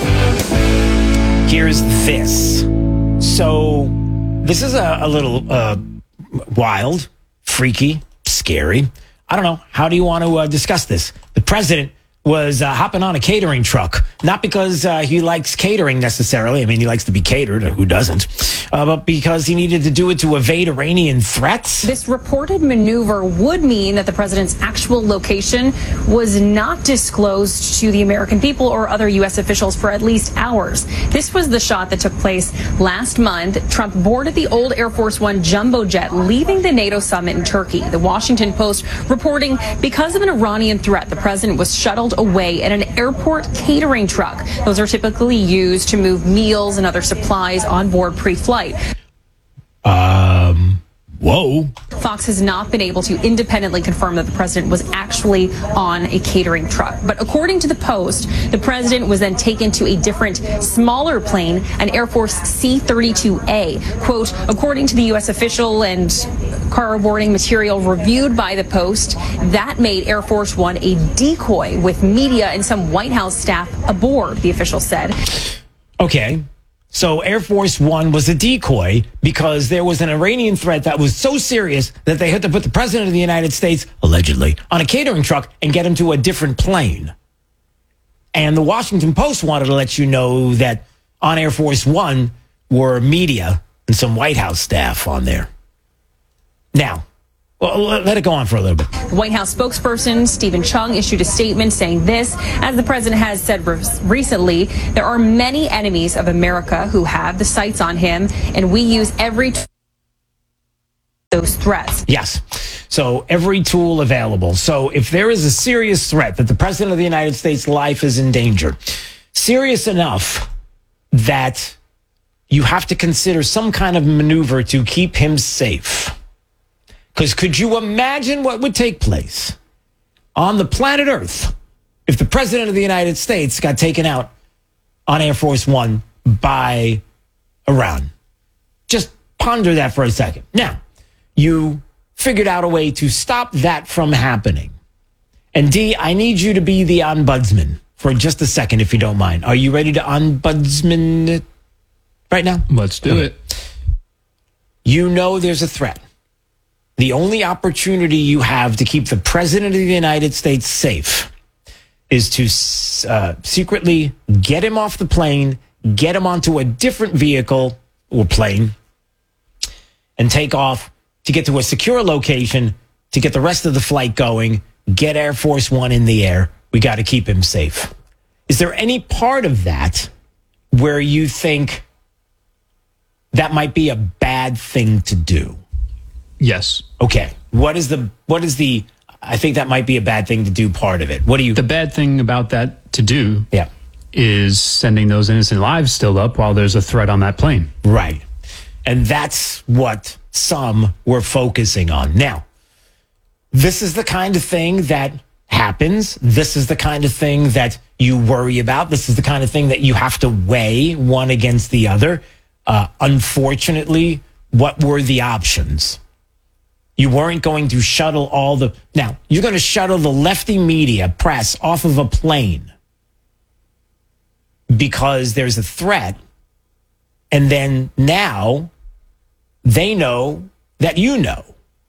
here's this. So this is a little wild, freaky, scary. I don't know. How do you want to discuss this? The president was hopping on a catering truck, not because he likes catering necessarily. I mean, he likes to be catered. Who doesn't? But because he needed to do it to evade Iranian threats.
This reported maneuver would mean that the president's actual location was not disclosed to the American people or other U.S. officials for at least hours. This was the shot that took place last month. Trump boarded the old Air Force One jumbo jet, leaving the NATO summit in Turkey. The Washington Post reporting because of an Iranian threat, the president was shuttled away in an airport catering truck. Those are typically used to move meals and other supplies on board pre-flight.
Whoa.
Fox has not been able to independently confirm that the president was actually on a catering truck. But according to the Post, the president was then taken to a different, smaller plane, an Air Force C-32A. Quote, according to the U.S. official and corroborating material reviewed by the Post, that made Air Force One a decoy with media and some White House staff aboard, the official said.
Okay. So Air Force One was a decoy because there was an Iranian threat that was so serious that they had to put the president of the United States, allegedly, on a catering truck and get him to a different plane. And the Washington Post wanted to let you know that on Air Force One, were media and some White House staff on there. Now, well, let it go on for a little bit.
The White House spokesperson, Stephen Chung, issued a statement saying this. As the president has said recently, there are many enemies of America who have the sights on him, and we use every those threats.
Yes. So every tool available. So if there is a serious threat that the president of the United States' life is in danger, serious enough that you have to consider some kind of maneuver to keep him safe. Because could you imagine what would take place on the planet Earth if the president of the United States got taken out on Air Force One by Iran? Just ponder that for a second. Now, you figured out a way to stop that from happening. And D, I need you to be the ombudsman for just a second, if you don't mind. Are you ready to ombudsman it right now?
Let's do it.
You know there's a threat. The only opportunity you have to keep the president of the United States safe is to secretly get him off the plane, get him onto a different vehicle or plane, and take off to get to a secure location to get the rest of the flight going, get Air Force One in the air. We got to keep him safe. Is there any part of that where you think that might be a bad thing to do?
Yes.
Okay. What is the I think that might be a bad thing to do part of it? What do you...
The bad thing about that to do
yeah.
is sending those innocent lives still up while there's a threat on that plane.
Right. And that's what some were focusing on. Now, this is the kind of thing that happens. This is the kind of thing that you worry about. This is the kind of thing that you have to weigh one against the other. Unfortunately, what were the options? You weren't going to shuttle all the... Now, you're going to shuttle the lefty media press off of a plane because there's a threat. And then now they know that you know.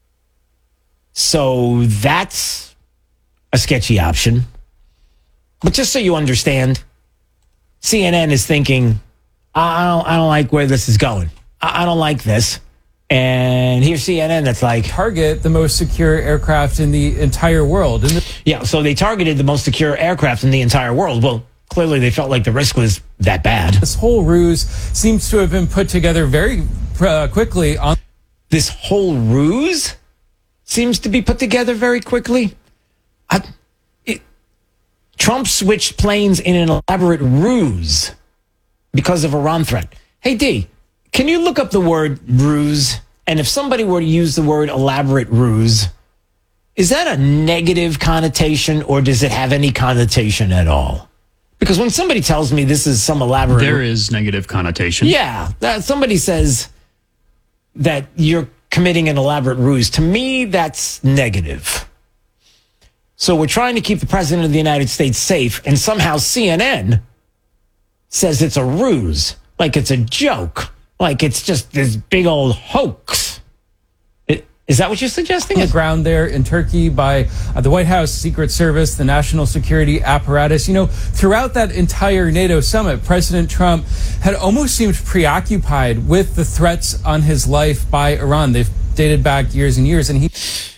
So that's a sketchy option. But just so you understand, CNN is thinking, I don't like where this is going. I don't like this. And here's CNN that's like...
Target the most secure aircraft in the entire world.
Yeah, so they targeted the most secure aircraft in the entire world. Well, clearly they felt like the risk was that bad.
This whole ruse seems to have been put together very quickly.
This whole ruse seems to be put together very quickly? Trump switched planes in an elaborate ruse because of Iran threat. Hey, D, can you look up the word ruse? And if somebody were to use the word elaborate ruse, is that a negative connotation or does it have any connotation at all? Because when somebody tells me this is some elaborate...
There is negative connotation.
Yeah. Somebody says that you're committing an elaborate ruse. To me, that's negative. So we're trying to keep the president of the United States safe, and somehow CNN says it's a ruse, like it's a joke, like it's just this big old hoax. Is that what you're suggesting?
On the ground there in Turkey by the White House Secret Service, the national security apparatus. You know, throughout that entire NATO summit, President Trump had almost seemed preoccupied with the threats on his life by Iran. They've dated back years and years, and he...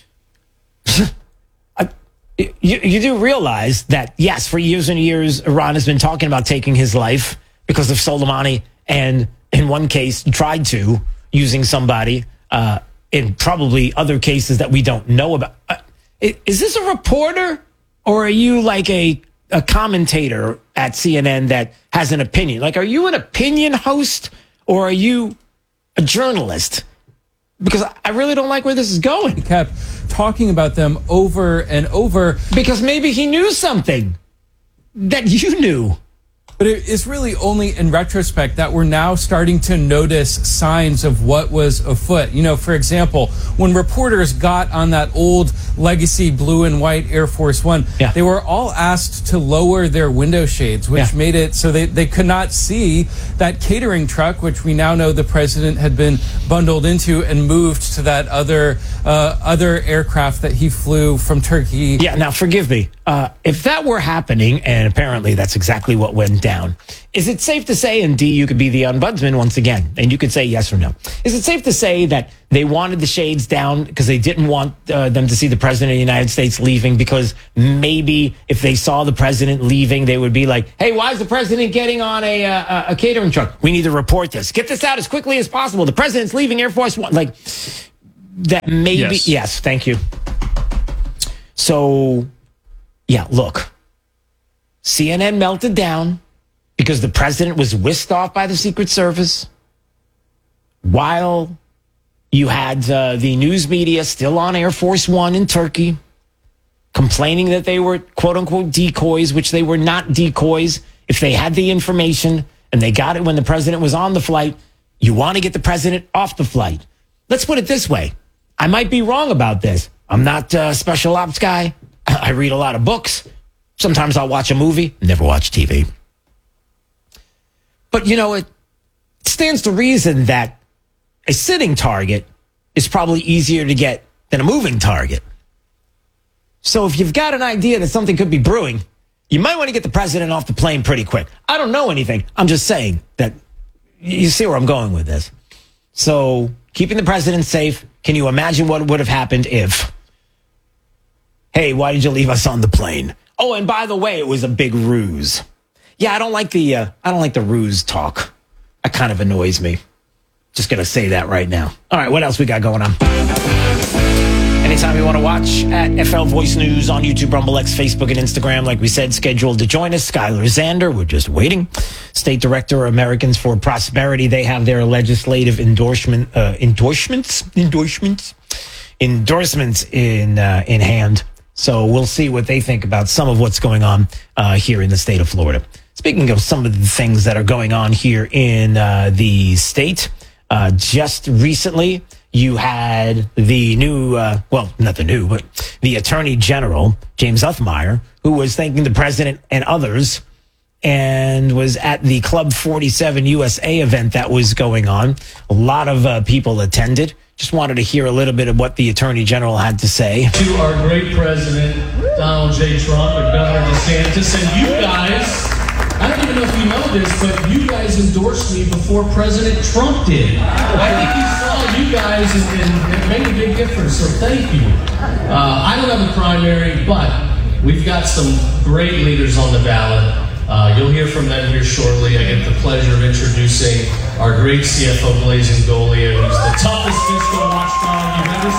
You do realize that, yes, for years and years, Iran has been talking about taking his life because of Soleimani, and in one case, tried to, using somebody, in probably other cases that we don't know about. Is this a reporter, or are you like a commentator at CNN that has an opinion? Like, are you an opinion host, or are you a journalist? Because I really don't like where this is going.
He kept talking about them over and over.
Because maybe he knew something that you knew.
But it is really only in retrospect that we're now starting to notice signs of what was afoot. You know, for example, when reporters got on that old legacy blue and white Air Force One, they were all asked to lower their window shades, which made it so they could not see that catering truck, which we now know the president had been bundled into and moved to that other aircraft that he flew from Turkey.
Yeah, now forgive me. if that were happening, and apparently that's exactly what went down, is it safe to say, and D, you could be the ombudsman once again, and you could say yes or no. Is it safe to say that they wanted the shades down because they didn't want them to see the president of the United States leaving, because maybe if they saw the president leaving, they would be like, hey, why is the president getting on a catering truck? We need to report this. Get this out as quickly as possible. The president's leaving Air Force One. Like, that maybe, yes, thank you. So, yeah, look, CNN melted down because the president was whisked off by the Secret Service while you had the news media still on Air Force One in Turkey complaining that they were quote-unquote decoys, which they were not decoys. If they had the information and they got it when the president was on the flight, you want to get the president off the flight. Let's put it this way. I might be wrong about this. I'm not a special ops guy. I read a lot of books. Sometimes I'll watch a movie, never watch TV. But, you know, it stands to reason that a sitting target is probably easier to get than a moving target. So if you've got an idea that something could be brewing, you might want to get the president off the plane pretty quick. I don't know anything. I'm just saying that you see where I'm going with this. So keeping the president safe, can you imagine what would have happened if, hey, why did you leave us on the plane? Oh, and by the way, it was a big ruse. Yeah, I don't like the ruse talk. That kind of annoys me. Just going to say that right now. All right, what else we got going on? Anytime you want to watch at FL Voice News on YouTube, Rumble X, Facebook, and Instagram, like we said, scheduled to join us. Skylar Zander, we're just waiting. State Director, Americans for Prosperity. They have their legislative endorsements in hand. So we'll see what they think about some of what's going on here in the state of Florida. Speaking of some of the things that are going on here in the state, just recently you had the new, the Attorney General, James Uthmire, who was thanking the president and others and was at the Club 47 USA event that was going on. A lot of people attended. Just wanted to hear a little bit of what the Attorney General had to say.
To our great president, Donald J. Trump and Governor DeSantis, and you guys, I don't even know if you know this, but you guys endorsed me before President Trump did. I think he saw you guys and it made a big difference, so thank you. I don't have a primary, but we've got some great leaders on the ballot. You'll hear from them here shortly. I get the pleasure of introducing our great CFO, Blazing Golia, who's the toughest fiscal watchdog you've ever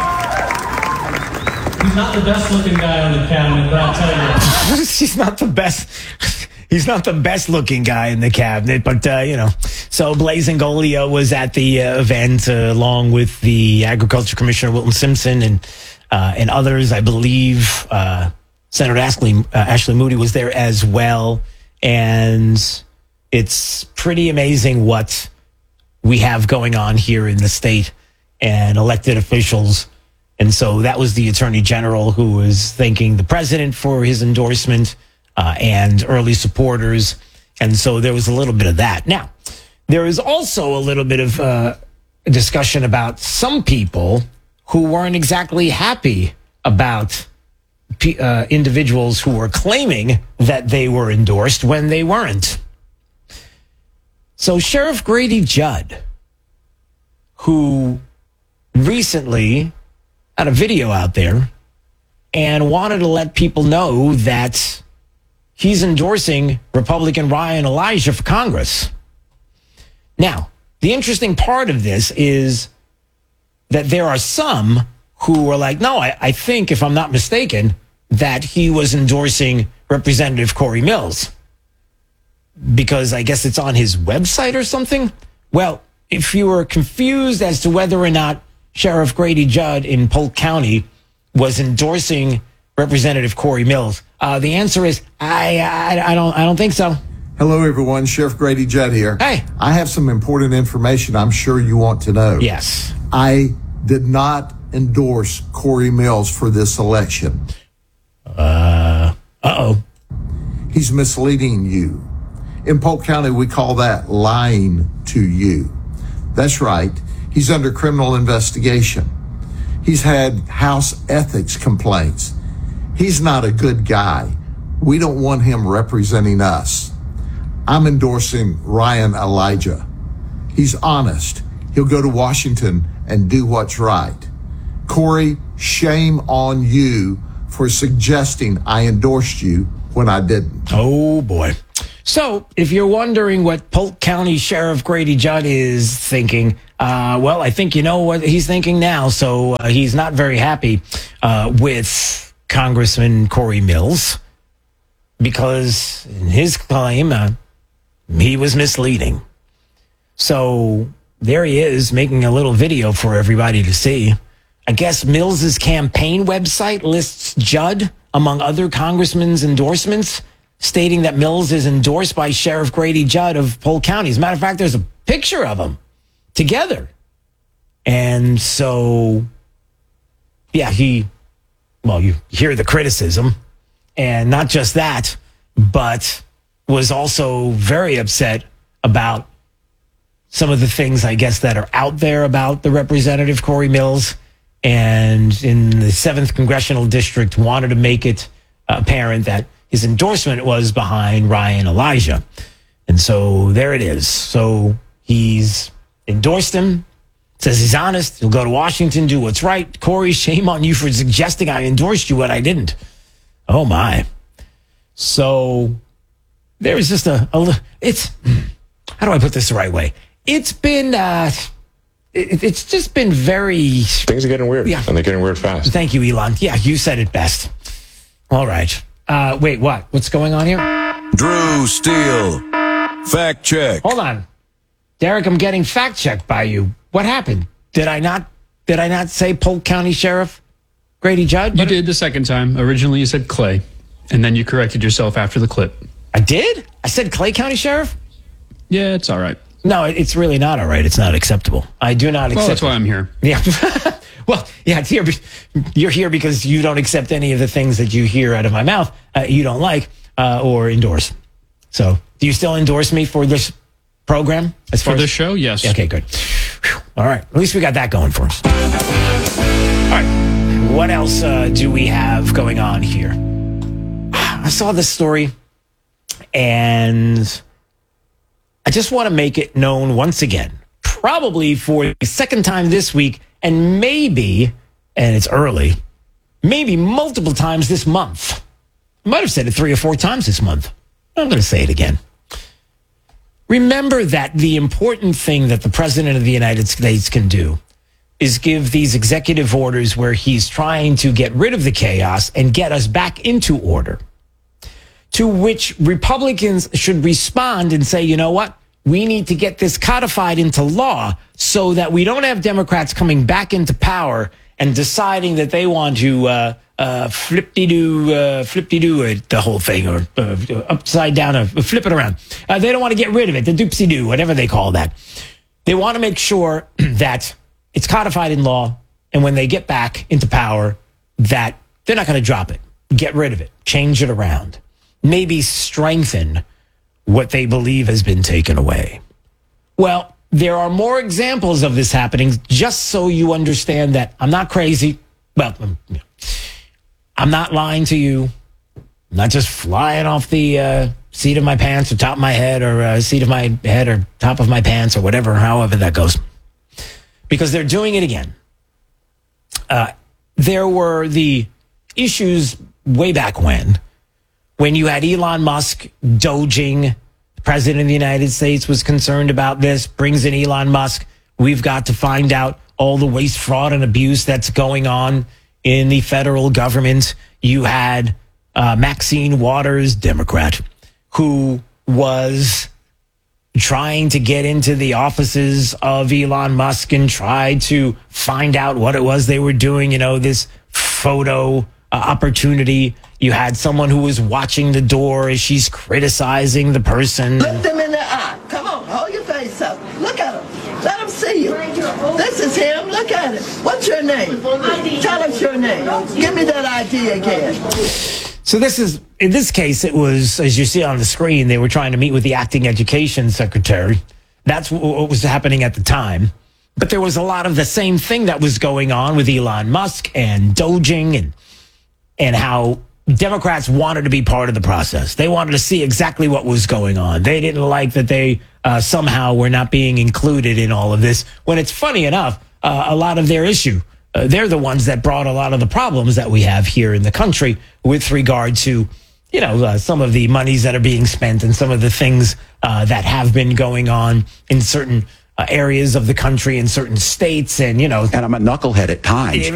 seen. He's not the best looking guy on the cabinet, but I'll tell you.
He's not the best. He's not the best looking guy in the cabinet, but, So Blazing Golia was at the event along with the Agriculture Commissioner, Wilton Simpson, and others. I believe Senator Ashley Moody was there as well. And it's pretty amazing what we have going on here in the state and elected officials. And so that was the Attorney General who was thanking the president for his endorsement and early supporters. And so there was a little bit of that. Now, there is also a little bit of discussion about some people who weren't exactly happy about individuals who were claiming that they were endorsed when they weren't. So Sheriff Grady Judd, who recently had a video out there and wanted to let people know that he's endorsing Republican Ryan Elijah for Congress. Now, the interesting part of this is that there are some who are like, no, I think, if I'm not mistaken, that he was endorsing Representative Corey Mills because I guess it's on his website or something. Well, if you were confused as to whether or not Sheriff Grady Judd in Polk County was endorsing Representative Corey Mills, the answer is I don't think so.
Hello, everyone. Sheriff Grady Judd here.
Hey.
I have some important information I'm sure you want to know.
Yes.
I did not endorse Corey Mills for this election.
Uh-oh.
He's misleading you. In Polk County, we call that lying to you. That's right. He's under criminal investigation. He's had House ethics complaints. He's not a good guy. We don't want him representing us. I'm endorsing Ryan Elijah. He's honest. He'll go to Washington and do what's right. Corey, shame on you for suggesting I endorsed you when I didn't.
Oh, boy. So, if you're wondering what Polk County Sheriff Grady Judd is thinking, well, I think you know what he's thinking now. So, he's not very happy with Congressman Corey Mills because in his claim, he was misleading. So, there he is making a little video for everybody to see. I guess Mills's campaign website lists Judd among other congressmen's endorsements, stating that Mills is endorsed by Sheriff Grady Judd of Polk County. As a matter of fact, there's a picture of them together. And so, yeah, you hear the criticism. And not just that, but was also very upset about some of the things, I guess, that are out there about the Representative Corey Mills. And in the 7th Congressional District wanted to make it apparent that his endorsement was behind Ryan Elijah. And so there it is. So he's endorsed him, says he's honest. He'll go to Washington, do what's right. Corey, shame on you for suggesting I endorsed you when I didn't. Oh, my. So there is just it's, how do I put this the right way? It's been, it's just been very...
Things are getting weird, and they're getting weird fast.
Thank you, Elon. Yeah, you said it best. All right. Wait, what? What's going on here?
Drew Steele. Fact check.
Hold on. Derek, I'm getting fact checked by you. What happened? Did I not say Polk County Sheriff Grady Judd?
You did the second time. Originally you said Clay, and then you corrected yourself after the clip.
I did? I said Clay County Sheriff?
Yeah, it's all right.
No, it's really not all right. It's not acceptable. I do not accept.
Well, that's why I'm here.
Yeah. Well, yeah, it's here. You're here because you don't accept any of the things that you hear out of my mouth you don't like or endorse. So, do you still endorse me for this program?
For this show, yes.
Okay, good. Whew. All right. At least we got that going for us. All right. What else do we have going on here? I saw this story, and I just want to make it known once again, probably for the second time this week, and maybe, and it's early, maybe multiple times this month. I might have said it 3 or 4 times this month. I'm going to say it again. Remember that the important thing that the President of the United States can do is give these executive orders where he's trying to get rid of the chaos and get us back into order. To which Republicans should respond and say, you know what? We need to get this codified into law so that we don't have Democrats coming back into power and deciding that they want to flip-de-doo the whole thing, or upside down, or flip it around. They don't want to get rid of it, the doopsie-doo, whatever they call that. They want to make sure that it's codified in law, and when they get back into power, that they're not going to drop it, get rid of it, change it around, maybe strengthen what they believe has been taken away. Well, there are more examples of this happening, just so you understand that I'm not crazy. Well, I'm not lying to you. I'm not just flying off the seat of my pants or top of my head, or seat of my head or top of my pants, or whatever, however that goes. Because they're doing it again. There were the issues way back when you had Elon Musk doging. The President of the United States was concerned about this, brings in Elon Musk. We've got to find out all the waste, fraud, and abuse that's going on in the federal government. You had Maxine Waters, Democrat, who was trying to get into the offices of Elon Musk and try to find out what it was they were doing, this photo opportunity. You had someone who was watching the door as she's criticizing the person.
Look them in the eye. Come on, hold your face up. Look at him. Let him see you. This is him. Look at it. What's your name? Tell us your name. Give me that ID again.
So in this case, it was, as you see on the screen, they were trying to meet with the acting education secretary. That's what was happening at the time. But there was a lot of the same thing that was going on with Elon Musk and doging and how Democrats wanted to be part of the process. They wanted to see exactly what was going on. They didn't like that they somehow were not being included in all of this. When it's funny enough, a lot of their issue, they're the ones that brought a lot of the problems that we have here in the country with regard to, some of the monies that are being spent and some of the things that have been going on in certain areas of the country, in certain states, and I'm a knucklehead at times.